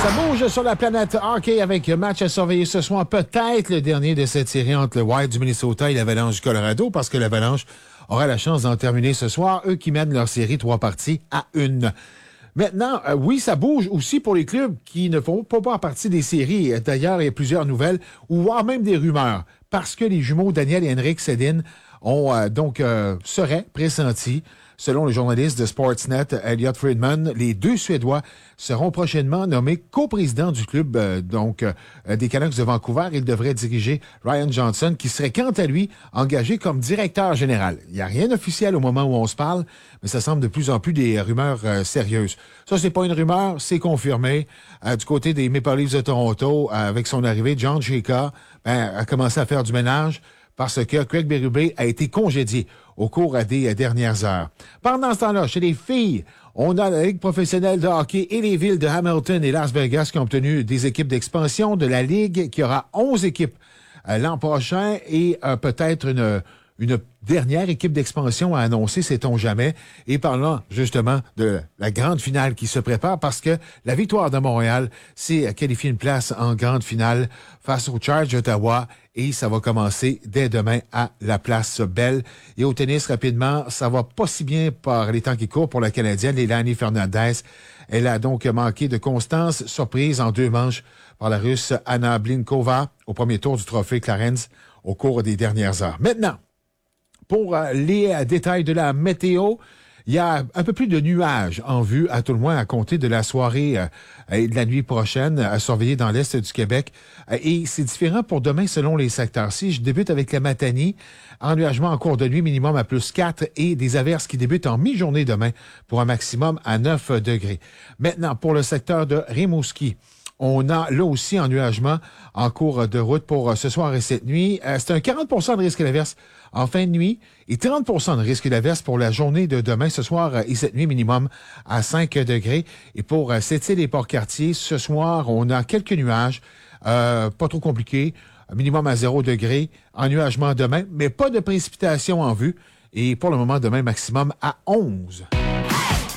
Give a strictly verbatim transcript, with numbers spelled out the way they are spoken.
Ça bouge sur la planète hockey avec un match à surveiller ce soir. Peut-être le dernier de cette série entre le Wild du Minnesota et l'Avalanche du Colorado parce que l'Avalanche aura la chance d'en terminer ce soir. Eux qui mènent leur série trois parties à une. Maintenant, euh, oui, ça bouge aussi pour les clubs qui ne font pas, pas partie des séries. D'ailleurs, il y a plusieurs nouvelles ou voire même des rumeurs parce que les jumeaux Daniel et Henrik Sedin ont euh, donc euh, seraient pressentis. Selon le journaliste de Sportsnet, Elliot Friedman, les deux Suédois seront prochainement nommés coprésidents du club euh, donc euh, des Canucks de Vancouver. Ils devraient diriger Ryan Johnson, qui serait quant à lui engagé comme directeur général. Il n'y a rien d'officiel au moment où on se parle, mais ça semble de plus en plus des rumeurs euh, sérieuses. Ça, c'est pas une rumeur, c'est confirmé. Euh, du côté des Maple Leafs de Toronto, euh, avec son arrivée, John Chayka ben, a commencé à faire du ménage parce que Craig Berube a été congédié au cours des dernières heures. Pendant ce temps-là, chez les filles, on a la Ligue professionnelle de hockey et les villes de Hamilton et Las Vegas qui ont obtenu des équipes d'expansion de la Ligue qui aura onze équipes euh, l'an prochain et euh, peut-être une, une dernière équipe d'expansion à annoncer, sait-on jamais. Et parlant justement de la grande finale qui se prépare parce que la victoire de Montréal s'est qualifié une place en grande finale face aux Chargers d'Ottawa. Et ça va commencer dès demain à la Place Belle. Et au tennis, rapidement, ça va pas si bien par les temps qui courent pour la Canadienne, Leilani Fernandez. Elle a donc manqué de constance, surprise en deux manches par la Russe Anna Blinkova au premier tour du trophée Clarence au cours des dernières heures. Maintenant, pour les détails de la météo, il y a un peu plus de nuages en vue, à tout le moins à compter de la soirée euh, et de la nuit prochaine, à surveiller dans l'est du Québec. Euh, et c'est différent pour demain selon les secteurs. Si je débute avec la Matanie, ennuagement en cours de nuit minimum à plus quatre et des averses qui débutent en mi-journée demain pour un maximum à neuf degrés. Maintenant, pour le secteur de Rimouski, on a là aussi ennuagement en cours de route pour ce soir et cette nuit. Euh, c'est un quarante pour cent de risque d'averse en fin de nuit et trente pour cent de risque d'averse pour la journée de demain, ce soir et cette nuit minimum à cinq degrés. Et pour euh, Sept-Îles et Port-Cartier, ce soir, on a quelques nuages, euh, pas trop compliqués, minimum à zéro degré, ennuagement demain, mais pas de précipitation en vue. Et pour le moment, demain, maximum à onze.